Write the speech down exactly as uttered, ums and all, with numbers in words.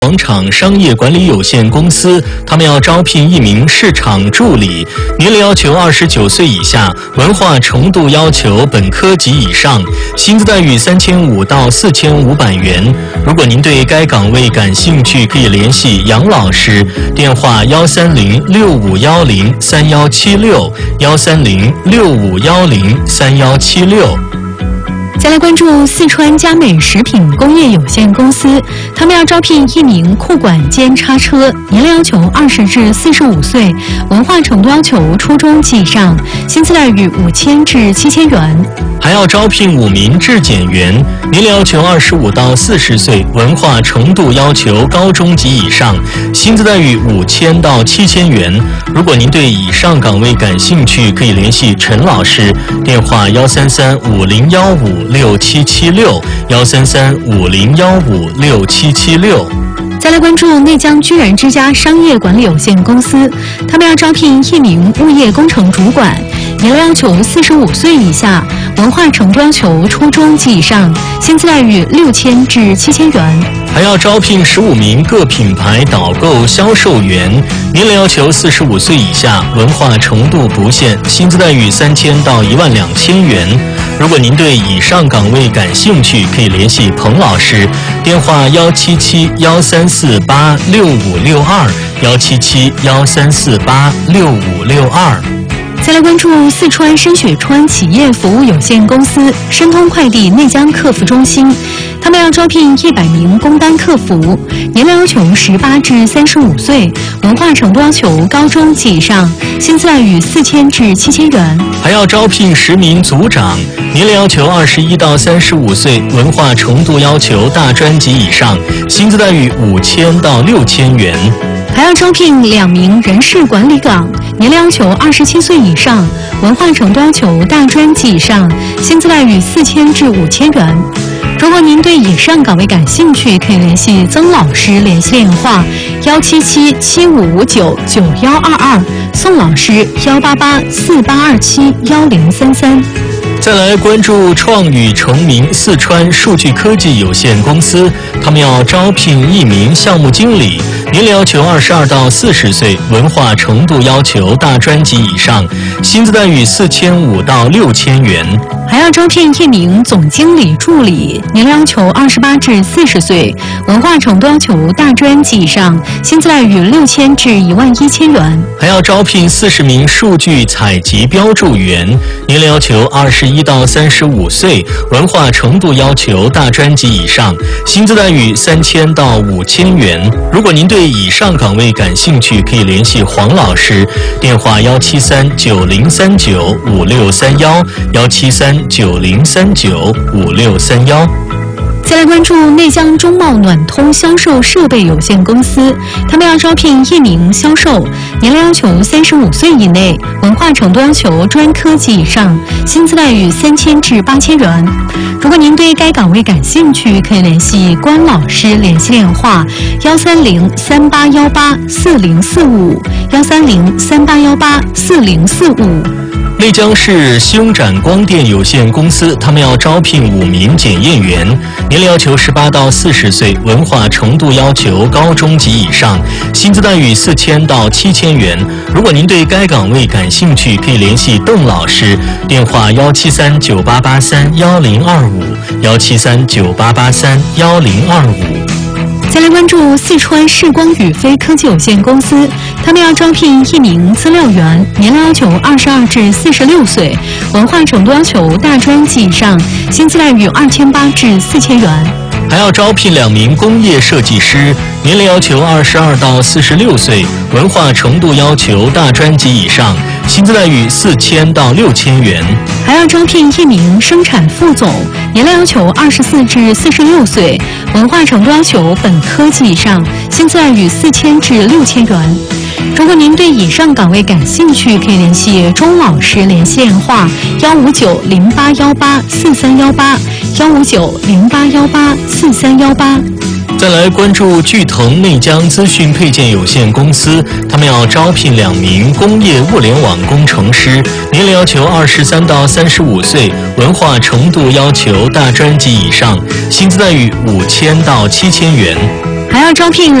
广场商业管理有限公司，他们要招聘一名市场助理，年龄要求二十九岁以下，文化程度要求本科及以上，薪资待遇三千五到四千五百元。如果您对该岗位感兴趣，可以联系杨老师，电话幺三零六五幺零三幺七六幺三零六五幺零三幺七六。 再来关注四川佳美食品工业有限公司，他们要招聘一名库管兼叉车，年龄要求二十至四十五岁，文化程度要求初中及以上，薪资待遇五千至七千元。 还要招聘五名质检员，年龄要求二十五到四十岁，文化程度要求高中及以上，薪资待遇五千到七千元。如果您对以上岗位感兴趣，可以联系陈老师，电话幺三三五零幺五六七七六幺三三五零幺五六七七六。 再来关注内江居然之家商业管理有限公司，他们要招聘一名物业工程主管，年龄要求四十五岁以下，文化程度要求初中及以上，薪资待遇六千至七千元。 还要招聘十五名各品牌导购销售员，年龄要求四十五岁以下，文化程度不限，薪资待遇三千到一万两千元。如果您对以上岗位感兴趣，可以联系彭老师，电话幺七七幺三四八六五六二幺七七幺三四八六五六二。 再来关注四川深雪川企业服务有限公司申通快递内江客服中心，他们要招聘一百名工单客服，年龄要求十八至三十五岁，文化程度要求高中及以上，薪资待遇四千至七千元。 还要招聘十名组长，年龄要求二十一到三十五岁，文化程度要求大专及以上，薪资待遇五千到六千元。 还要招聘两名人事管理岗，年龄要求二十七岁以上，文化程度要求大专及以上，薪资待遇四千至五千元。如果您对以上岗位感兴趣，可以联系曾老师，联系电话幺七七七五五九九幺二二，宋老师幺八八四八二七幺零三三。 再来关注创宇成名四川数据科技有限公司，他们要招聘一名项目经理，年龄要求二十二到四十岁，文化程度要求大专及以上，薪资待遇四千五到六千元。 还要招聘一名总经理助理，年龄要求二十八至四十岁，文化程度要求大专及以上，薪资待遇六千至一万一千元。 还要招聘四十名数据采集标注员，年龄要求二十一到三十五岁，文化程度要求大专及以上，薪资待遇三千到五千元。如果您对以上岗位感兴趣，可以联系黄老师，电话幺七三九零三九五六三幺幺七三九零三九五六三幺。 再来关注内江中贸暖通销售设备有限公司，他们要招聘一名销售，年龄要求三十五岁以内，文化程度要求专科及以上，薪资待遇三千至八千元。如果您对该岗位感兴趣，可以联系关老师，联系电话幺三零三八幺八四零四五幺三零三八幺八四零四五。 内江市星展光电有限公司，他们要招聘五名检验员，年龄要求十八到四十岁，文化程度要求高中及以上，薪资待遇四千到七千元。如果您对该岗位感兴趣，可以联系邓老师，电话幺七三九八八三幺零二五幺七三九八八三幺零二五。 再来关注四川视光宇飞科技有限公司，他们要招聘一名资料员，年龄要求二十二至四十六岁，文化程度要求大专及以上，薪资待遇二千八至四千元。 还要招聘两名工业设计师，年龄要求二十二到四十六岁，文化程度要求大专及以上，薪资待遇四千到六千元。 还要招聘一名生产副总，年龄要求二十四至四十六岁，文化程度要求本科及以上，薪资待遇四千至六千元。如果您对以上岗位感兴趣，可以联系钟老师，联系电话幺五九零八幺八四三幺八幺五九零八幺八四三幺八。 再来关注巨腾内江资讯配件有限公司，他们要招聘两名工业物联网工程师，年龄要求二十三到三十五岁，文化程度要求大专及以上，薪资待遇五千到七千元。 还要招聘